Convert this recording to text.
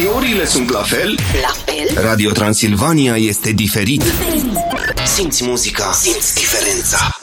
Radiourile sunt la fel. Radio Transilvania este diferit. Simți muzica, simți diferența.